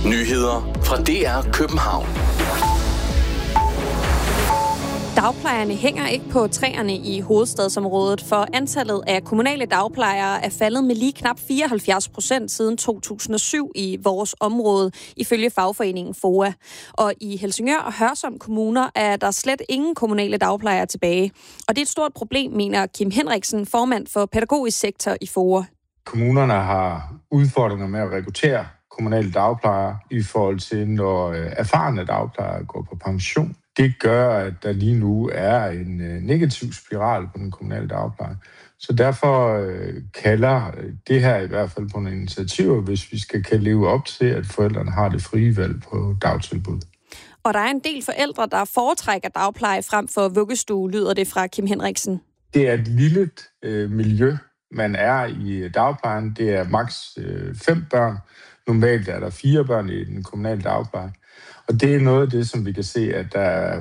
Nyheder fra DR København. Dagplejerne hænger ikke på træerne i hovedstadsområdet, for antallet af kommunale dagplejere er faldet med lige knap 74% siden 2007 i vores område, ifølge fagforeningen FOA. Og i Helsingør og Hørsholm kommuner er der slet ingen kommunale dagplejere tilbage. Og det er et stort problem, mener Kim Henriksen, formand for pædagogisk sektor i FOA. Kommunerne har udfordringer med at rekruttere kommunale dagplejere i forhold til, når erfarne dagplejere går på pension. Det gør, at der lige nu er en negativ spiral på den kommunale dagpleje. Så derfor kalder det her i hvert fald på nogle initiativer, hvis vi kan leve op til, at forældrene har det frie valg på dagtilbud. Og der er en del forældre, der foretrækker dagpleje frem for vuggestue, lyder det fra Kim Henriksen. Det er et lille miljø, man er i dagplejen. Det er maks 5 børn. Normalt er der 4 børn i den kommunale dagpleje. Og det er noget af det, som vi kan se, at der er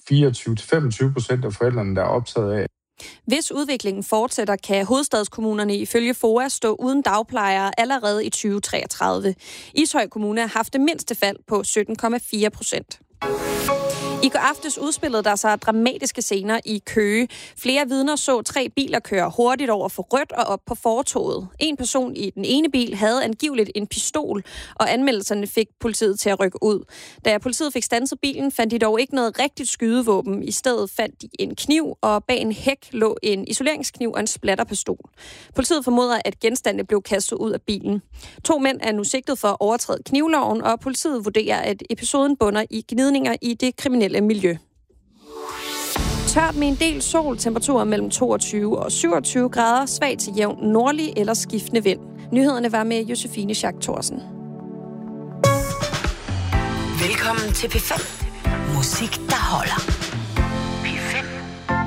24-25% af forældrene, der er optaget af. Hvis udviklingen fortsætter, kan hovedstadskommunerne ifølge FOA stå uden dagplejere allerede i 2033. Ishøj Kommune har haft det mindste fald på 17,4%. I går aftes udspillede der sig dramatiske scener i Køge. Flere vidner så 3 biler køre hurtigt over for rødt og op på fortovet. En person i den ene bil havde angiveligt en pistol, og anmeldelserne fik politiet til at rykke ud. Da politiet fik standset bilen, fandt de dog ikke noget rigtigt skydevåben. I stedet fandt de en kniv, og bag en hæk lå en isoleringskniv og en splatterpistol. Politiet formoder, at genstandene blev kastet ud af bilen. 2 mænd er nu sigtet for at overtræde knivloven, og politiet vurderer, at episoden bunder i gnidninger i det kriminelle miljø. Tørt med en del sol, temperaturer mellem 22 og 27 grader, svag til jævn nordlig eller skiftende vind. Nyhederne var med Josefine Schack Thorsen. Velkommen til P5. Musik, der holder.